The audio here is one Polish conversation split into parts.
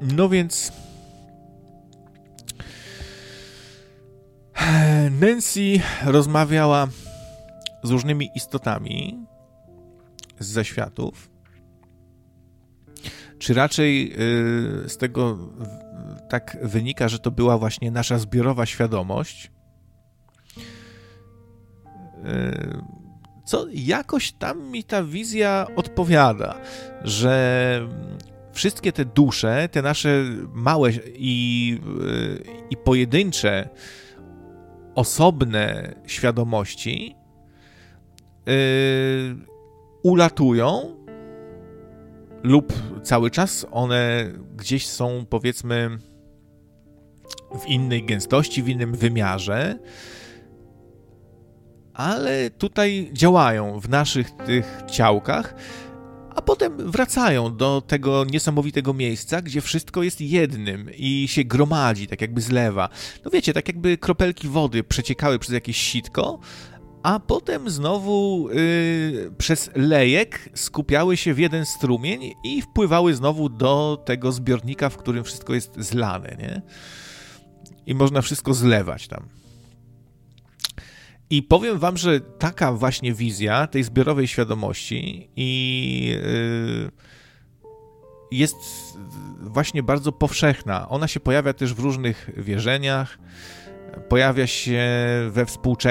No więc Nancy rozmawiała z różnymi istotami z zaświatów. Czy raczej z tego tak wynika, że to była właśnie nasza zbiorowa świadomość? Co jakoś tam mi ta wizja odpowiada, że wszystkie te dusze, te nasze małe i pojedyncze, osobne świadomości ulatują lub cały czas one gdzieś są, powiedzmy, w innej gęstości, w innym wymiarze, ale tutaj działają w naszych tych ciałkach, a potem wracają do tego niesamowitego miejsca, gdzie wszystko jest jednym i się gromadzi, tak jakby zlewa. No wiecie, tak jakby kropelki wody przeciekały przez jakieś sitko, a potem znowu przez lejek skupiały się w jeden strumień i wpływały znowu do tego zbiornika, w którym wszystko jest zlane, nie? I można wszystko zlewać tam. I powiem wam, że taka właśnie wizja tej zbiorowej świadomości jest właśnie bardzo powszechna. Ona się pojawia też w różnych wierzeniach, pojawia się we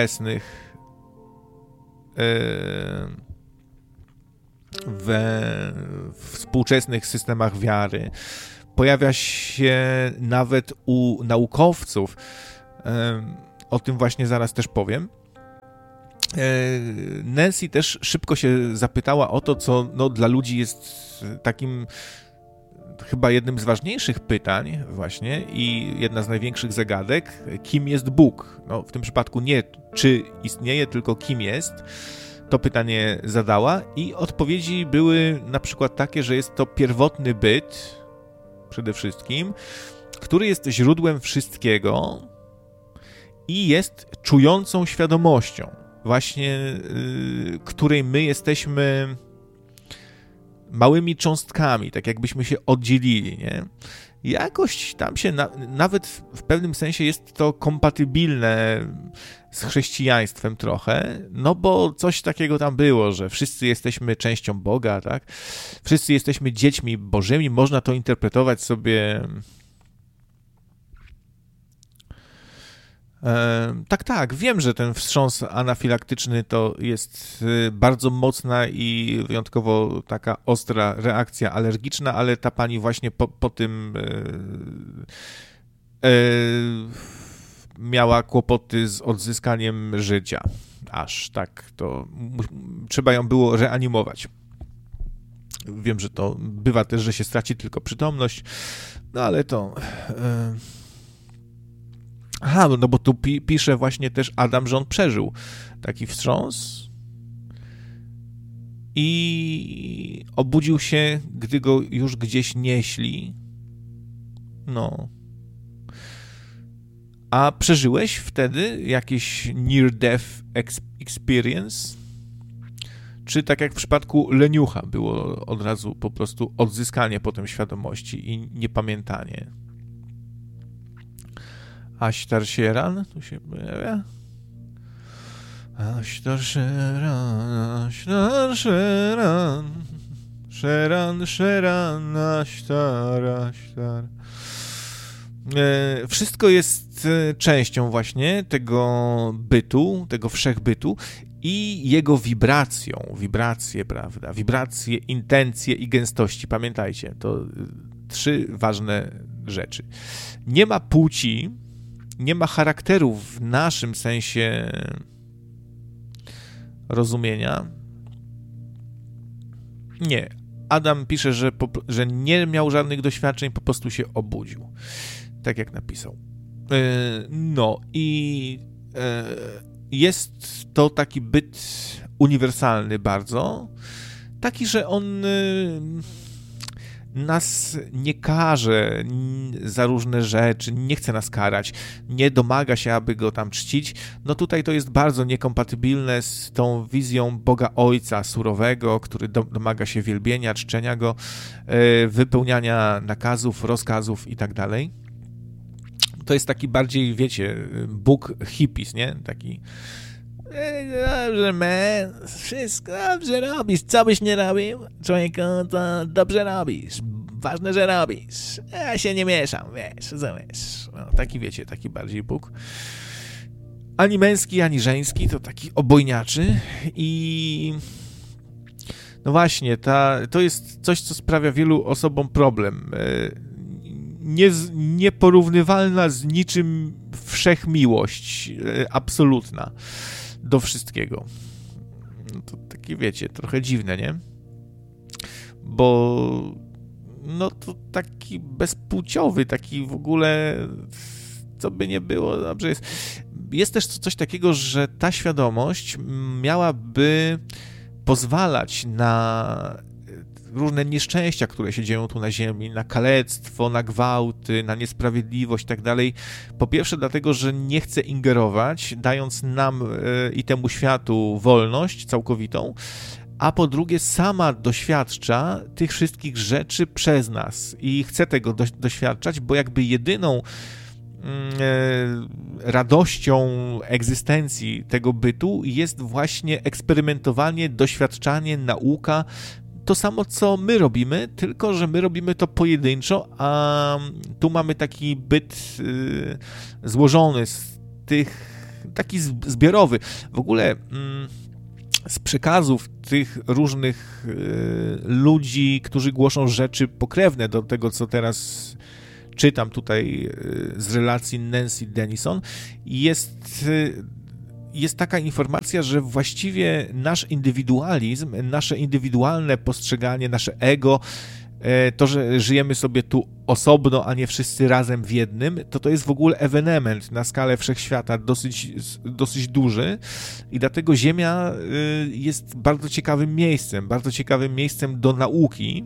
współczesnych systemach wiary. Pojawia się nawet u naukowców. O tym właśnie zaraz też powiem. Nancy też szybko się zapytała o to, co dla ludzi jest takim chyba jednym z ważniejszych pytań właśnie i jedna z największych zagadek, kim jest Bóg? No, w tym przypadku nie czy istnieje, tylko kim jest. To pytanie zadała i odpowiedzi były na przykład takie, że jest to pierwotny byt przede wszystkim, który jest źródłem wszystkiego i jest czującą świadomością, właśnie której my jesteśmy małymi cząstkami, tak jakbyśmy się oddzielili, nie? Jakoś tam się, nawet w pewnym sensie jest to kompatybilne z chrześcijaństwem trochę, no bo coś takiego tam było, że wszyscy jesteśmy częścią Boga, tak? Wszyscy jesteśmy dziećmi bożymi, można to interpretować sobie... Tak, wiem, że ten wstrząs anafilaktyczny to jest bardzo mocna i wyjątkowo taka ostra reakcja alergiczna, ale ta pani właśnie po tym miała kłopoty z odzyskaniem życia. Aż tak, to trzeba ją było reanimować. Wiem, że to bywa też, że się straci tylko przytomność, no ale to... Aha, no bo tu pisze właśnie też Adam, że on przeżył taki wstrząs i obudził się, gdy go już gdzieś nieśli. No. A przeżyłeś wtedy jakieś near-death experience? Czy tak jak w przypadku leniucha było od razu po prostu odzyskanie potem świadomości i niepamiętanie? Ashtar Sheran, tu się pojawia. Ashtar Sheran, Ashtar Sheran, Sheran, Ashtar. Wszystko jest częścią właśnie tego bytu, tego wszechbytu i jego wibracje, prawda? Wibracje, intencje i gęstości. Pamiętajcie, to 3 ważne rzeczy. Nie ma płci, nie ma charakteru w naszym sensie rozumienia. Nie. Adam pisze, że nie miał żadnych doświadczeń, po prostu się obudził. Tak jak napisał. No i jest to taki byt uniwersalny bardzo. Taki, że on nas nie karze za różne rzeczy, nie chce nas karać, nie domaga się, aby go tam czcić, no tutaj to jest bardzo niekompatybilne z tą wizją Boga Ojca surowego, który domaga się wielbienia, czczenia go, wypełniania nakazów, rozkazów i tak dalej. To jest taki bardziej, wiecie, Bóg hippies, nie? Taki dobrze, man, wszystko dobrze robisz, co byś nie robił, człowieku, to dobrze robisz, ważne, że robisz, ja się nie mieszam, wiesz, rozumiesz, no, taki, wiecie, taki bardziej Bóg, ani męski, ani żeński, to taki obojniaczy i no właśnie, to jest coś, co sprawia wielu osobom problem, nieporównywalna z niczym wszechmiłość, absolutna do wszystkiego. No to takie, wiecie, trochę dziwne, nie? Bo no to taki bezpłciowy, taki w ogóle, co by nie było, dobrze jest. Jest też coś takiego, że ta świadomość miałaby pozwalać na różne nieszczęścia, które się dzieją tu na ziemi, na kalectwo, na gwałty, na niesprawiedliwość i tak dalej. Po pierwsze dlatego, że nie chce ingerować, dając nam i temu światu wolność całkowitą, a po drugie sama doświadcza tych wszystkich rzeczy przez nas i chce tego doświadczać, bo jakby jedyną radością egzystencji tego bytu jest właśnie eksperymentowanie, doświadczanie, nauka, to samo, co my robimy, tylko że my robimy to pojedynczo, a tu mamy taki byt złożony z tych, taki zbiorowy. W ogóle z przekazów tych różnych ludzi, którzy głoszą rzeczy pokrewne do tego, co teraz czytam tutaj z relacji Nancy Dennison, jest taka informacja, że właściwie nasz indywidualizm, nasze indywidualne postrzeganie, nasze ego, to, że żyjemy sobie tu osobno, a nie wszyscy razem w jednym, to jest w ogóle ewenement na skalę wszechświata dosyć duży i dlatego Ziemia jest bardzo ciekawym miejscem do nauki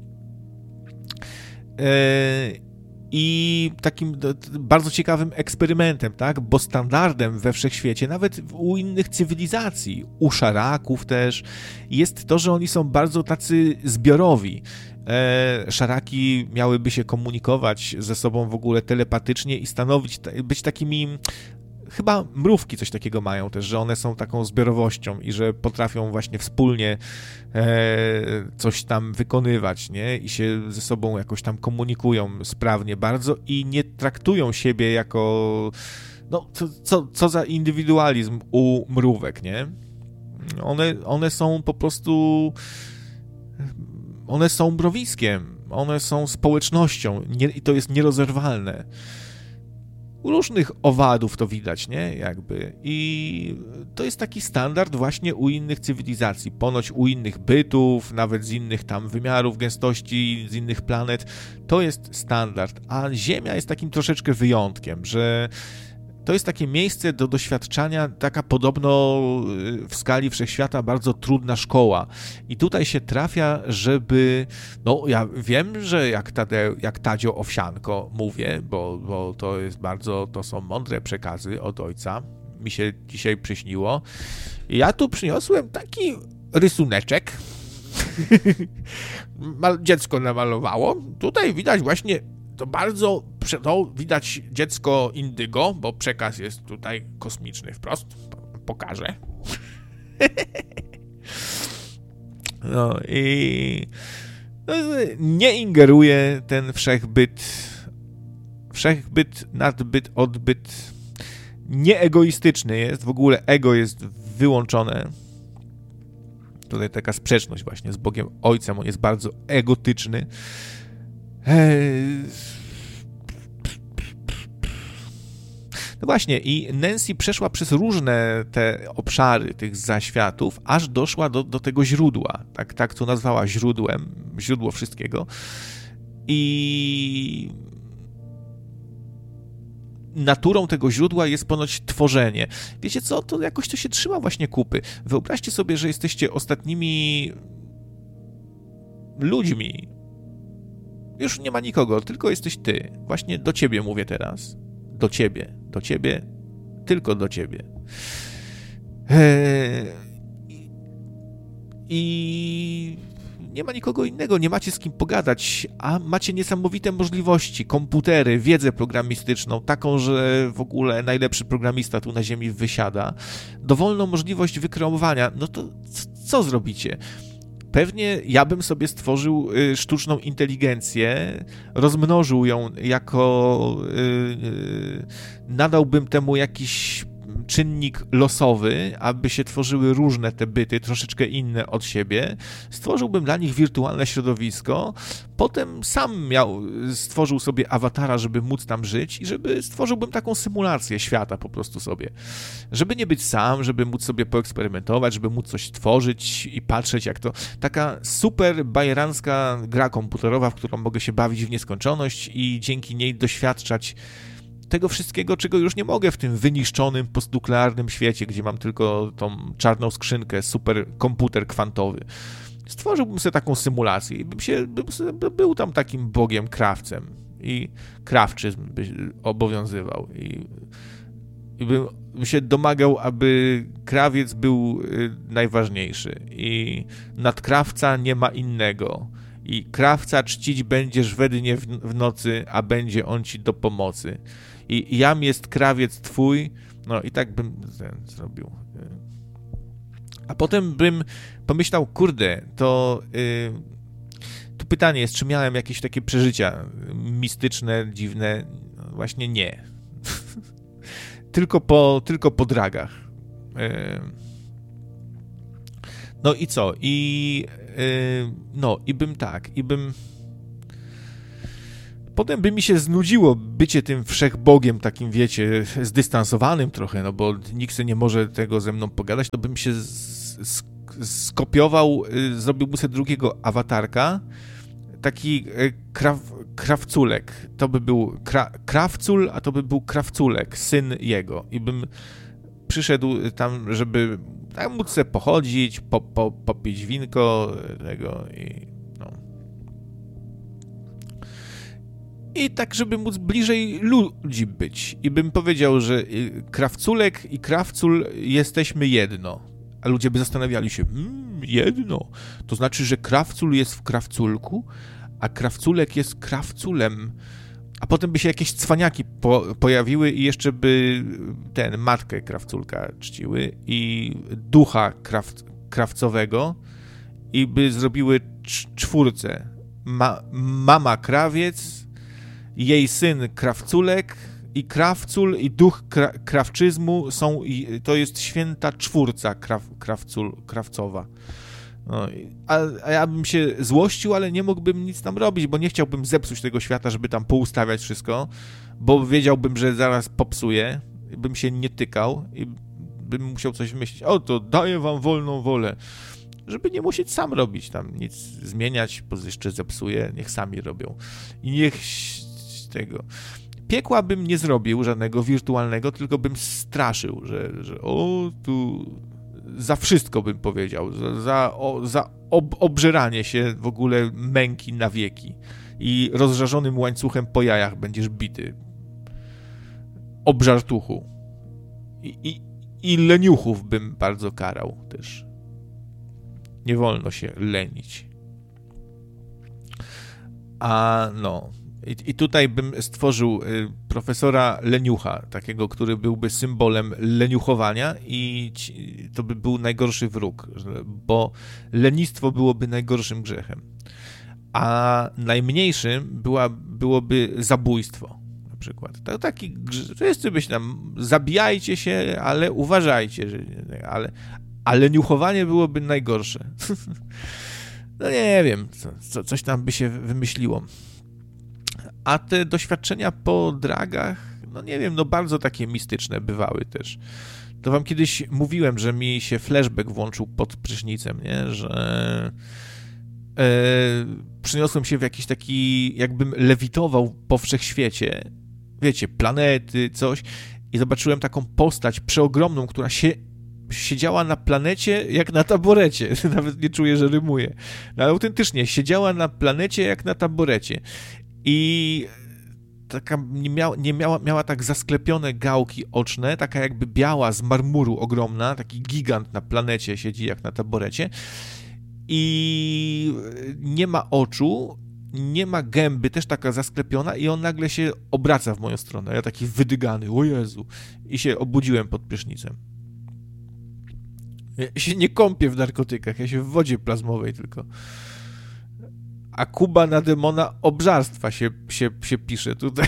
i takim bardzo ciekawym eksperymentem, tak? Bo standardem we wszechświecie, nawet u innych cywilizacji, u szaraków też, jest to, że oni są bardzo tacy zbiorowi. Szaraki miałyby się komunikować ze sobą w ogóle telepatycznie i być takimi, chyba mrówki coś takiego mają też, że one są taką zbiorowością i że potrafią właśnie wspólnie coś tam wykonywać, nie? I się ze sobą jakoś tam komunikują sprawnie bardzo i nie traktują siebie jako, no, co za indywidualizm u mrówek, nie? One są po prostu, one są mrowiskiem, one są społecznością i to jest nierozerwalne. U różnych owadów to widać, nie? Jakby. I to jest taki standard właśnie u innych cywilizacji, ponoć u innych bytów, nawet z innych tam wymiarów gęstości, z innych planet. To jest standard, a Ziemia jest takim troszeczkę wyjątkiem, że to jest takie miejsce do doświadczania, taka podobno w skali wszechświata bardzo trudna szkoła. I tutaj się trafia, żeby... No, ja wiem, że jak Tadzio Owsianko mówię, bo to jest bardzo... To są mądre przekazy od ojca. Mi się dzisiaj przyśniło. Ja tu przyniosłem taki rysuneczek. Dziecko namalowało. Tutaj widać właśnie... To widać dziecko indygo, bo przekaz jest tutaj kosmiczny wprost. Pokażę. No i nie ingeruje ten wszechbyt, nadbyt, odbyt. Nieegoistyczny jest, w ogóle ego jest wyłączone. Tutaj taka sprzeczność właśnie z Bogiem Ojcem, on jest bardzo egotyczny. No właśnie, i Nancy przeszła przez różne te obszary tych zaświatów, aż doszła do tego źródła, tak to nazwała źródło wszystkiego. I naturą tego źródła jest ponoć tworzenie. Wiecie co, to jakoś to się trzyma właśnie kupy. Wyobraźcie sobie, że jesteście ostatnimi ludźmi Już nie ma nikogo, tylko jesteś ty. Właśnie do ciebie mówię teraz. Do ciebie, tylko do ciebie. I nie ma nikogo innego, nie macie z kim pogadać, a macie niesamowite możliwości, komputery, wiedzę programistyczną, taką, że w ogóle najlepszy programista tu na ziemi wysiada, dowolną możliwość wykreowania, no to co zrobicie? Pewnie ja bym sobie stworzył sztuczną inteligencję, rozmnożył ją nadałbym temu jakiś czynnik losowy, aby się tworzyły różne te byty, troszeczkę inne od siebie, stworzyłbym dla nich wirtualne środowisko, potem sam stworzył sobie awatara, żeby móc tam żyć i stworzyłbym taką symulację świata po prostu sobie. Żeby nie być sam, żeby móc sobie poeksperymentować, żeby móc coś tworzyć i patrzeć jak to... Taka super bajerancka gra komputerowa, w którą mogę się bawić w nieskończoność i dzięki niej doświadczać tego wszystkiego, czego już nie mogę w tym wyniszczonym, postnuklearnym świecie, gdzie mam tylko tą czarną skrzynkę, superkomputer kwantowy. Stworzyłbym sobie taką symulację i był tam takim bogiem krawcem i krawczyzm by obowiązywał i bym się domagał, aby krawiec był najważniejszy i nad krawca nie ma innego. I krawca czcić będziesz we dnie w nocy, a będzie on ci do pomocy. I jam jest krawiec twój, no i tak bym zrobił. A potem bym pomyślał, kurde, to tu pytanie jest, czy miałem jakieś takie przeżycia mistyczne, dziwne? No właśnie nie. tylko po dragach. No i co? I potem by mi się znudziło bycie tym wszechbogiem, takim wiecie, zdystansowanym trochę, no bo nikt nie może tego ze mną pogadać, to bym się skopiował, zrobiłbym sobie drugiego awatarka, taki krawculek. To by był krawcul, a to by był krawculek, syn jego. I bym przyszedł tam, żeby tak móc sobie pochodzić, popić winko tego i no. I tak, żeby móc bliżej ludzi być. I bym powiedział, że krawculek i krawcul jesteśmy jedno. A ludzie by zastanawiali się, jedno. To znaczy, że krawcul jest w krawculku, a krawculek jest krawculem. A potem by się jakieś cwaniaki pojawiły i jeszcze by matkę krawculka czciły i ducha krawcowego i by zrobiły czwórce. Mama krawiec, jej syn krawculek i krawcul i duch krawczyzmu to jest święta czwórca krawcowa. No, a ja bym się złościł, ale nie mógłbym nic tam robić, bo nie chciałbym zepsuć tego świata, żeby tam poustawiać wszystko, bo wiedziałbym, że zaraz popsuję, bym się nie tykał i bym musiał coś wymyślić. O, to daję wam wolną wolę, żeby nie musieć sam robić tam, nic zmieniać, bo jeszcze zepsuję, niech sami robią. I niech tego... Piekła bym nie zrobił żadnego wirtualnego, tylko bym straszył, że tu... Za wszystko bym powiedział, za obżeranie się w ogóle męki na wieki i rozżarzonym łańcuchem po jajach będziesz bity. Obżartuchu. I leniuchów bym bardzo karał też. Nie wolno się lenić. A no... I tutaj bym stworzył profesora leniucha, takiego, który byłby symbolem leniuchowania i to by był najgorszy wróg, bo lenistwo byłoby najgorszym grzechem. A najmniejszym byłoby zabójstwo, na przykład. To taki grzech, wszyscy byście tam, zabijajcie się, ale uważajcie, a leniuchowanie byłoby najgorsze. No nie wiem, coś tam by się wymyśliło. A te doświadczenia po dragach, no nie wiem, no bardzo takie mistyczne bywały też. To wam kiedyś mówiłem, że mi się flashback włączył pod prysznicem, nie? Że przyniosłem się w jakiś taki, jakbym lewitował po wszechświecie, wiecie, planety, coś i zobaczyłem taką postać przeogromną, która się siedziała na planecie jak na taborecie. Nawet nie czuję, że rymuje. No, ale autentycznie, siedziała na planecie jak na taborecie. I taka miała tak zasklepione gałki oczne, taka jakby biała z marmuru ogromna, taki gigant na planecie siedzi jak na taborecie. I nie ma oczu, nie ma gęby, też taka zasklepiona i on nagle się obraca w moją stronę. Ja taki wydygany, o Jezu. I się obudziłem pod prysznicem. Ja się nie kąpię w narkotykach, ja się w wodzie plazmowej tylko. A Kuba na demona obżarstwa się pisze tutaj.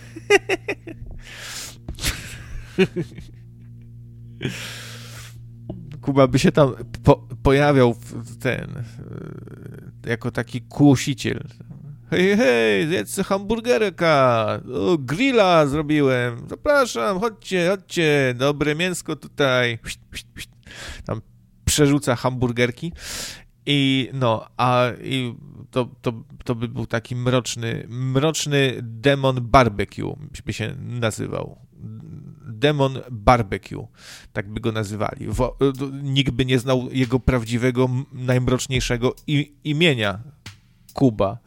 Kuba by się tam pojawiał jako taki kłusiciel. Hej, zjedz hamburgerka, grilla zrobiłem, zapraszam, chodźcie, dobre mięsko tutaj. Tam przerzuca hamburgerki i to by był taki mroczny demon barbecue, by się nazywał. Demon Barbecue, tak by go nazywali. Nikt by nie znał jego prawdziwego, najmroczniejszego imienia. Kuba.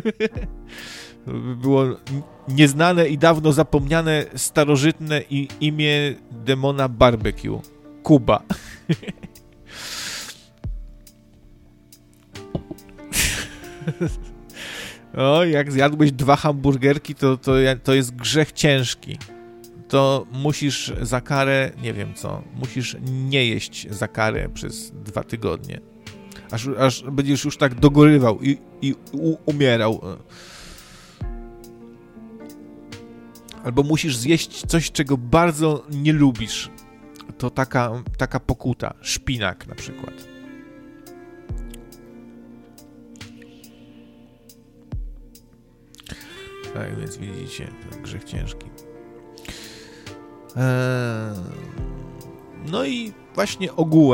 Było nieznane i dawno zapomniane starożytne imię demona Barbecue. Kuba. O, jak zjadłeś 2 hamburgerki, to jest grzech ciężki. To musisz za karę, nie wiem co, musisz nie jeść za karę przez 2 tygodnie. Aż będziesz już tak dogorywał i umierał. Albo musisz zjeść coś, czego bardzo nie lubisz. To taka pokuta. Szpinak na przykład. Tak, więc widzicie, to grzech ciężki. No i właśnie ogółem